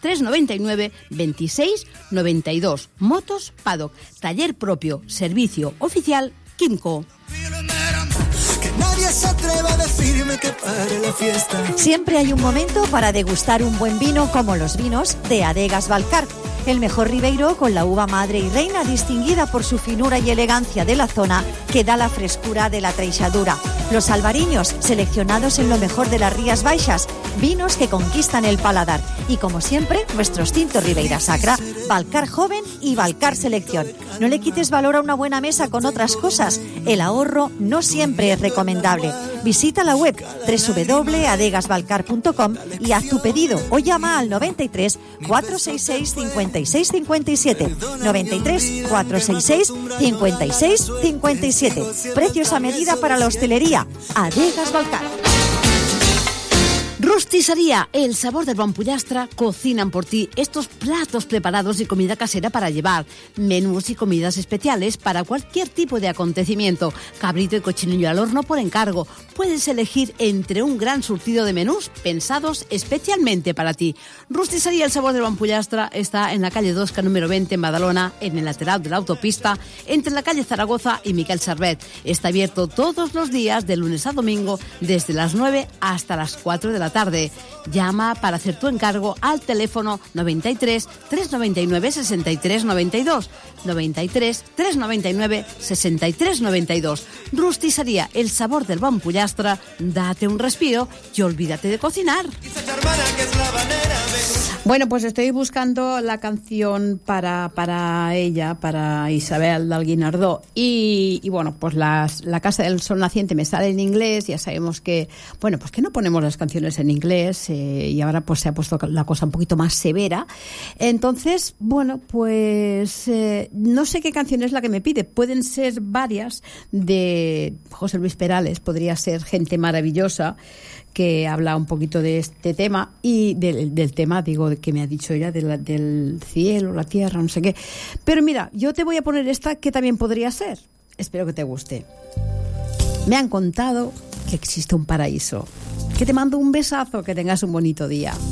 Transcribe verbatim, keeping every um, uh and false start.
tres noventa y nueve veintiséis noventa y dos. Motos Paddock, taller propio, servicio oficial Quimco. Nadie se atreve a decirme que pare la fiesta. Siempre hay un momento para degustar un buen vino como los vinos de Adegas Balcar. El mejor ribeiro con la uva madre y reina distinguida por su finura y elegancia de la zona que da la frescura de la treixadura. Los albariños seleccionados en lo mejor de las Rías Baixas, vinos que conquistan el paladar. Y como siempre, nuestros tintos Ribeira Sacra, Balcar Joven y Balcar Selección. No le quites valor a una buena mesa con otras cosas. El ahorro no siempre es recomendable. Visita la web doble u doble u doble u punto adegas balcar punto com y haz tu pedido o llama al noventa y tres, cuatrocientos sesenta y seis, cincuenta y seis cincuenta y siete. noventa y tres, cuatrocientos sesenta y seis, cincuenta y seis cincuenta y siete. Precios a medida para la hostelería. Adegas Balcar. Rosticería, el sabor del Bon Pollastre, cocinan por ti estos platos preparados y comida casera para llevar, menús y comidas especiales para cualquier tipo de acontecimiento, cabrito y cochinillo al horno por encargo. Puedes elegir entre un gran surtido de menús pensados especialmente para ti. Rosticería, el sabor del Bon Pollastre está en la calle Dosca número veinte en Badalona, en el lateral de la autopista, entre la calle Zaragoza y Miquel Servet. Está abierto todos los días de lunes a domingo desde las nueve hasta las cuatro de la tarde. Llama para hacer tu encargo al teléfono noventa y tres, trescientos noventa y nueve, sesenta y tres noventa y dos. noventa y tres, trescientos noventa y nueve, sesenta y tres noventa y dos. Rosticería, el sabor del Bon Pollastre. Date un respiro y olvídate de cocinar. Bueno, pues estoy buscando la canción para, para ella, para Isabel del Guinardó. Y, y bueno, pues las, la Casa del Sol Naciente me sale en inglés. Ya sabemos que, bueno, pues que no ponemos las canciones en inglés eh, y ahora pues se ha puesto la cosa un poquito más severa. Entonces, bueno, pues eh, no sé qué canción es la que me pide. Pueden ser varias de José Luis Perales, podría ser Gente Maravillosa, que habla un poquito de este tema y del, del tema, digo, que me ha dicho ella, de la, del cielo, la tierra, no sé qué. Pero mira, yo te voy a poner esta que también podría ser. Espero que te guste. Me han contado que existe un paraíso. Que te mando un besazo, que tengas un bonito día.